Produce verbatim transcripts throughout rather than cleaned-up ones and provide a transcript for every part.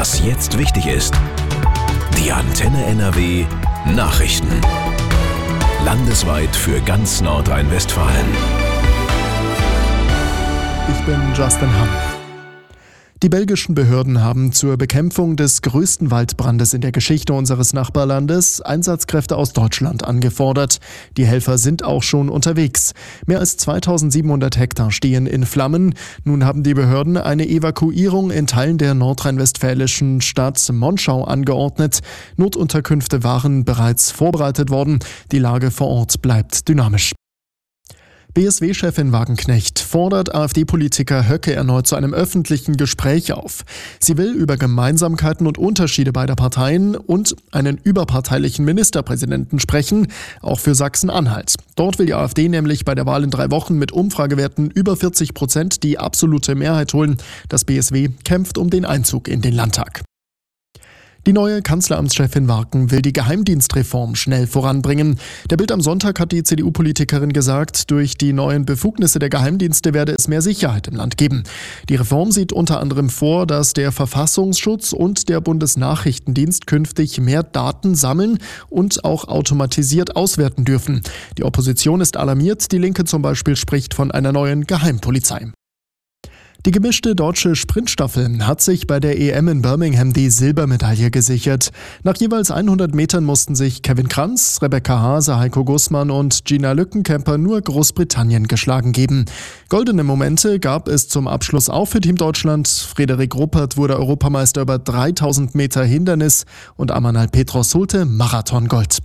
Was jetzt wichtig ist. Die Antenne N R W Nachrichten. Landesweit für ganz Nordrhein-Westfalen. Ich bin Justin Hamm. Die belgischen Behörden haben zur Bekämpfung des größten Waldbrandes in der Geschichte unseres Nachbarlandes Einsatzkräfte aus Deutschland angefordert. Die Helfer sind auch schon unterwegs. Mehr als zweitausendsiebenhundert Hektar stehen in Flammen. Nun haben die Behörden eine Evakuierung in Teilen der nordrhein-westfälischen Stadt Monschau angeordnet. Notunterkünfte waren bereits vorbereitet worden. Die Lage vor Ort bleibt dynamisch. B S W-Chefin Wagenknecht fordert AfD-Politiker Höcke erneut zu einem öffentlichen Gespräch auf. Sie will über Gemeinsamkeiten und Unterschiede beider Parteien und einen überparteilichen Ministerpräsidenten sprechen, auch für Sachsen-Anhalt. Dort will die AfD nämlich bei der Wahl in drei Wochen mit Umfragewerten über vierzig Prozent die absolute Mehrheit holen. Das B S W kämpft um den Einzug in den Landtag. Die neue Kanzleramtschefin Warken will die Geheimdienstreform schnell voranbringen. Der Bild am Sonntag hat die C D U-Politikerin gesagt, durch die neuen Befugnisse der Geheimdienste werde es mehr Sicherheit im Land geben. Die Reform sieht unter anderem vor, dass der Verfassungsschutz und der Bundesnachrichtendienst künftig mehr Daten sammeln und auch automatisiert auswerten dürfen. Die Opposition ist alarmiert, die Linke zum Beispiel spricht von einer neuen Geheimpolizei. Die gemischte deutsche Sprintstaffel hat sich bei der E M in Birmingham die Silbermedaille gesichert. Nach jeweils hundert Metern mussten sich Kevin Kranz, Rebecca Haase, Heiko Gussmann und Gina Lückenkämper nur Großbritannien geschlagen geben. Goldene Momente gab es zum Abschluss auch für Team Deutschland. Frederik Ruppert wurde Europameister über dreitausend Meter Hindernis und Amanal Petros holte Marathon-Gold.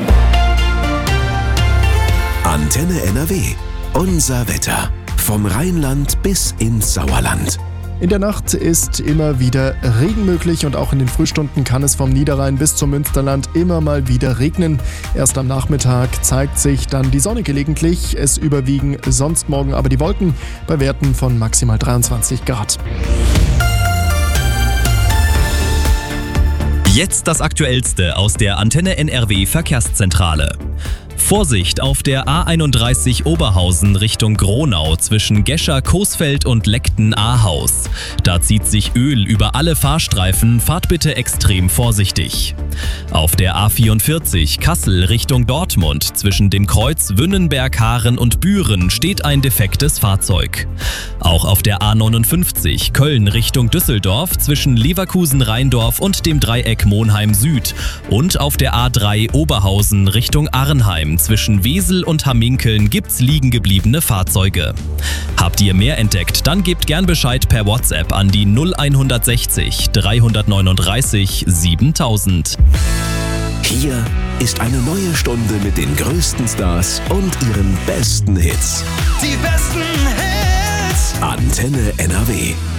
Antenne N R W. Unser Wetter. Vom Rheinland bis ins Sauerland. In der Nacht ist immer wieder Regen möglich und auch in den Frühstunden kann es vom Niederrhein bis zum Münsterland immer mal wieder regnen. Erst am Nachmittag zeigt sich dann die Sonne gelegentlich. Es überwiegen sonst morgen aber die Wolken bei Werten von maximal dreiundzwanzig Grad. Jetzt das Aktuellste aus der Antenne N R W Verkehrszentrale. Vorsicht auf der A einunddreißig Oberhausen Richtung Gronau zwischen Gescher-Coesfeld und Leckten-Ahaus. Da zieht sich Öl über alle Fahrstreifen, fahrt bitte extrem vorsichtig. Auf der A vierundvierzig Kassel Richtung Dortmund zwischen dem Kreuz Wünnenberg, Haaren und Büren steht ein defektes Fahrzeug. Auch auf der A neunundfünfzig Köln Richtung Düsseldorf zwischen Leverkusen-Rheindorf und dem Dreieck Monheim Süd und auf der A drei Oberhausen Richtung Arnheim zwischen Wesel und Hamminkeln gibt's liegen gebliebene Fahrzeuge. Habt ihr mehr entdeckt, dann gebt gern Bescheid per WhatsApp an die null sechzig dreihundertneununddreißig siebentausend. Hier ist eine neue Stunde mit den größten Stars und ihren besten Hits. Die besten Hits. Antenne N R W.